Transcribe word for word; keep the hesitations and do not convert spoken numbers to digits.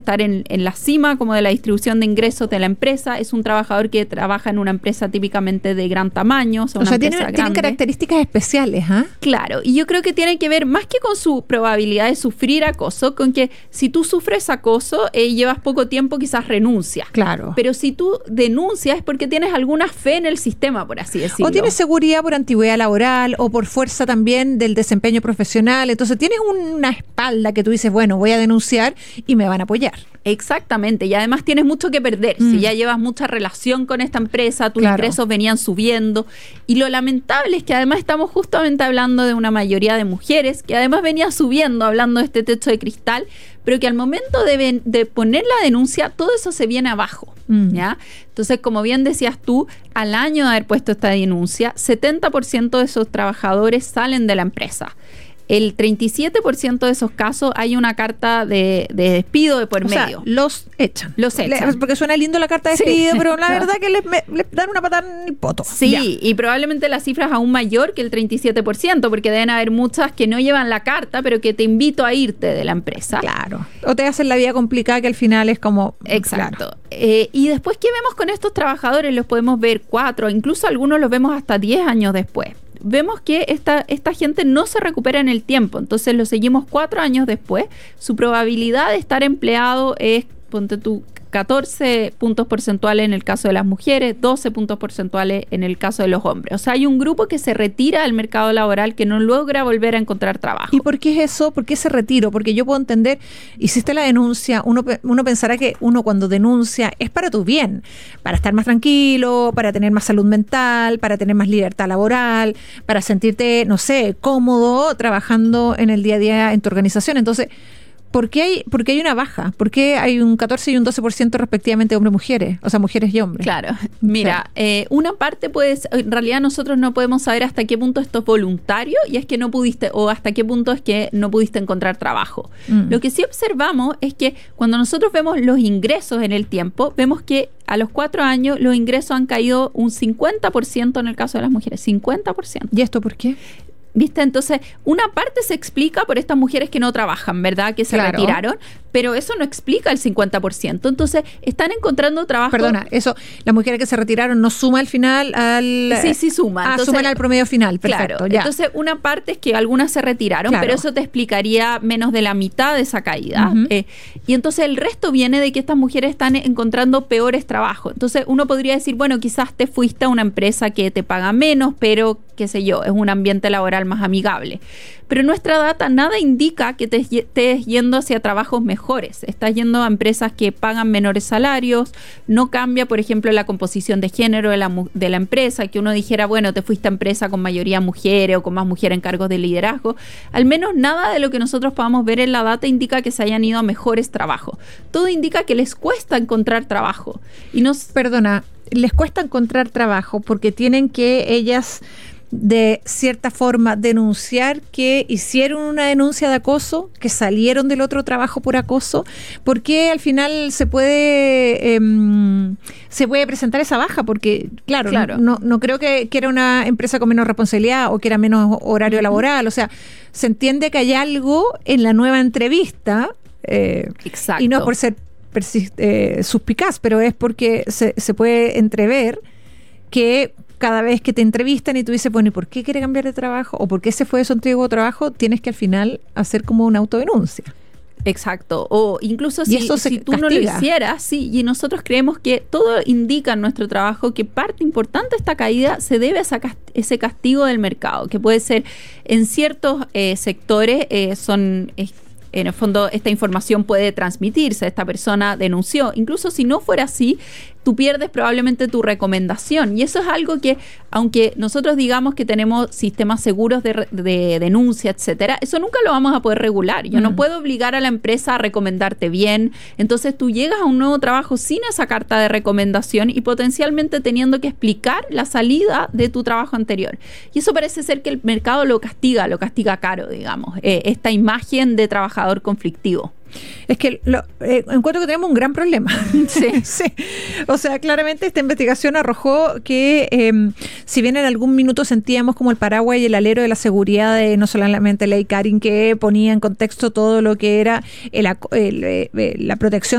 estar en, en la cima como de la distribución de ingresos de la empresa. Es un trabajador que trabaja en una empresa típicamente de gran tamaño, o sea, o una sea empresa tiene, grande. tienen características especiales, ¿ah? ¿eh? Claro, y yo creo que tiene que ver más que con su probabilidad de sufrir acoso, con que si tú sufres acoso, eh, llevas poco tiempo, quizás renuncias. Claro. Pero si tú denuncias es porque tienes alguna fe en el sistema, por así decirlo. O tienes seguridad por antigüedad laboral o por fuerza también del desempeño profesional. Entonces tienes una espalda que tú dices, bueno, voy a denunciar y me van a apoyar. Exactamente, y además tienes mucho que perder. Mm. Si ya llevas mucha relación con esta empresa, tus claro. ingresos venían subiendo. Y lo lamentable es que además estamos justamente hablando de una mayoría de mujeres que además venía subiendo, hablando de este techo de cristal, pero que al momento de, de poner la denuncia, todo eso se viene abajo. Mm. ¿Ya? Entonces, como bien decías tú, al año de haber puesto esta denuncia, setenta por ciento de esos trabajadores salen de la empresa. El treinta y siete por ciento de esos casos hay una carta de, de despido de por o medio. Sea, los echan. Los echan. Le, porque suena lindo la carta de despido, sí. pero la verdad que les, les dan una patada en el poto. Sí, ya. Y probablemente la cifra es aún mayor que el treinta y siete por ciento, porque deben haber muchas que no llevan la carta, pero que te invito a irte de la empresa. Claro. O te hacen la vida complicada que al final es como... Exacto. Claro. Eh, y después, ¿qué vemos con estos trabajadores? Los podemos ver cuatro, incluso algunos los vemos hasta diez años después. Vemos que esta, esta gente no se recupera en el tiempo, entonces lo seguimos cuatro años después. Su probabilidad de estar empleado es, ponte tú, catorce puntos porcentuales en el caso de las mujeres, doce puntos porcentuales en el caso de los hombres. O sea, hay un grupo que se retira del mercado laboral que no logra volver a encontrar trabajo. ¿Y por qué es eso? ¿Por qué ese retiro? Porque yo puedo entender, hiciste la denuncia, uno, uno pensará que uno cuando denuncia es para tu bien, para estar más tranquilo, para tener más salud mental, para tener más libertad laboral, para sentirte, no sé, cómodo trabajando en el día a día en tu organización. Entonces, ¿Por qué hay, por qué hay una baja? ¿Por qué hay un catorce y un doce por ciento respectivamente de hombres y mujeres? O sea, mujeres y hombres. Claro. Mira, sí. eh, una parte puede ser, en realidad nosotros no podemos saber hasta qué punto esto es voluntario y es que no pudiste, o hasta qué punto es que no pudiste encontrar trabajo. Mm. Lo que sí observamos es que cuando nosotros vemos los ingresos en el tiempo, vemos que a los cuatro años los ingresos han caído un cincuenta por ciento en el caso de las mujeres. cincuenta por ciento. ¿Y esto por qué? ¿Viste? Entonces, una parte se explica por estas mujeres que no trabajan, ¿verdad? Que se claro. retiraron, pero eso no explica el cincuenta por ciento. Entonces, están encontrando trabajo. Perdona, eso, las mujeres que se retiraron no suma al final al... Sí, sí suma. Ah, entonces, suman al promedio final, perfecto. Claro, ya. Entonces, una parte es que algunas se retiraron, claro. pero eso te explicaría menos de la mitad de esa caída. Uh-huh. Eh, y entonces, el resto viene de que estas mujeres están encontrando peores trabajos. Entonces, uno podría decir, bueno, quizás te fuiste a una empresa que te paga menos, pero, qué sé yo, es un ambiente laboral más amigable. Pero nuestra data nada indica que te estés yendo hacia trabajos mejores. Estás yendo a empresas que pagan menores salarios, no cambia, por ejemplo, la composición de género de la, de la empresa, que uno dijera, bueno, te fuiste a empresa con mayoría mujeres o con más mujeres en cargos de liderazgo. Al menos nada de lo que nosotros podamos ver en la data indica que se hayan ido a mejores trabajos. Todo indica que les cuesta encontrar trabajo. Y nos... Perdona, les cuesta encontrar trabajo porque tienen que ellas... de cierta forma denunciar que hicieron una denuncia de acoso, que salieron del otro trabajo por acoso, porque al final se puede eh, se puede presentar esa baja, porque claro, claro. No, no creo que, que era una empresa con menos responsabilidad o que era menos horario uh-huh. laboral, o sea, se entiende que hay algo en la nueva entrevista eh, Exacto. y no es por ser persist- eh, suspicaz, pero es porque se, se puede entrever que cada vez que te entrevistan y tú dices, bueno, ¿y por qué quiere cambiar de trabajo? ¿O por qué se fue de su antiguo trabajo? Tienes que al final hacer como una autodenuncia. Exacto. O incluso si, si tú castiga. no lo hicieras, sí, y nosotros creemos que todo indica en nuestro trabajo que parte importante de esta caída se debe a esa cast- ese castigo del mercado, que puede ser en ciertos eh, sectores, eh, son... Eh, en el fondo esta información puede transmitirse, esta persona denunció, incluso si no fuera así, tú pierdes probablemente tu recomendación, y eso es algo que, aunque nosotros digamos que tenemos sistemas seguros de, de denuncia, etcétera, eso nunca lo vamos a poder regular. Yo mm. no puedo obligar a la empresa a recomendarte bien, entonces tú llegas a un nuevo trabajo sin esa carta de recomendación y potencialmente teniendo que explicar la salida de tu trabajo anterior, y eso parece ser que el mercado lo castiga, lo castiga caro, digamos, eh, esta imagen de trabajador conflictivo. Es que lo, eh, encuentro que tenemos un gran problema. Sí. Sí. O sea, claramente esta investigación arrojó que eh, si bien en algún minuto sentíamos como el paraguas y el alero de la seguridad de no solamente Ley Karin, que ponía en contexto todo lo que era el, el, el, la protección